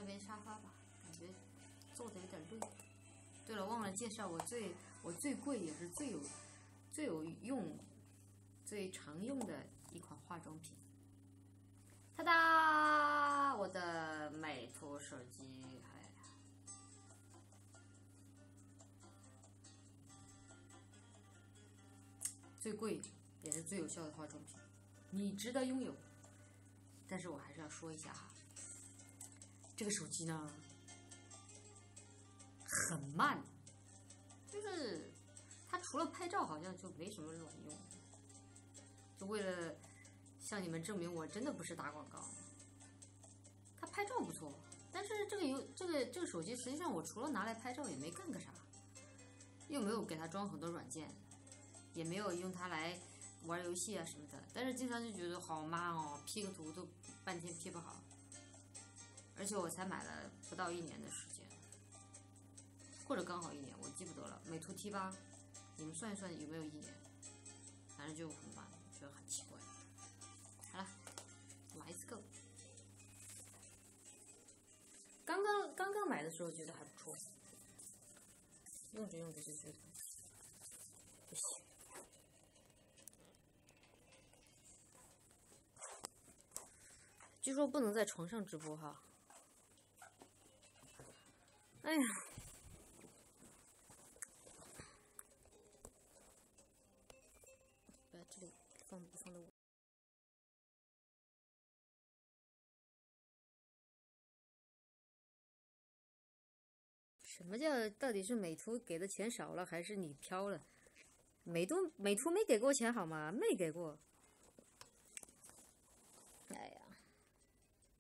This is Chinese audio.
一杯沙发吧，感觉坐的有点累。对了，忘了介绍我最贵也是最有用、最常用的一款化妆品。哒哒，我的美图手机，最贵也是最有效的化妆品，你值得拥有。但是我还是要说一下哈，这个手机呢很慢，就是它除了拍照好像就没什么卵用。就为了向你们证明我真的不是打广告，它拍照不错，但是这个手机实际上我除了拿来拍照也没干个啥，又没有给它装很多软件，也没有用它来玩游戏啊什么的，但是经常就觉得好慢哦，P 个图都半天 P 不好，而且我才买了不到1年的时间，或者刚好1年，我记不得了。美图 T8，你们算一算有没有1年？反正就很慢，觉得很奇怪。好了 ，Let's go。刚刚买的时候觉得还不错，用着用着就觉得不行。据说不能在床上直播哈。哎呀，把这里放的我。什么叫到底是美图给的钱少了，还是你飘了？美图没给过钱好吗？没给过。